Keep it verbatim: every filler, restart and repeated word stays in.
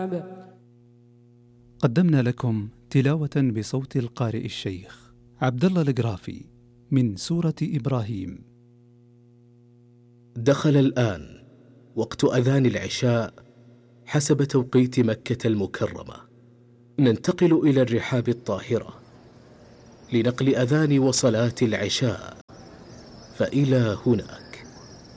الرحاب. قدمنا لكم تلاوة بصوت القارئ الشيخ عبد الله القرافي من سورة إبراهيم. دخل الآن وقت أذان العشاء حسب توقيت مكة المكرمة. ننتقل إلى الرحاب الطاهرة لنقل أذان وصلاة العشاء، فإلى هناك.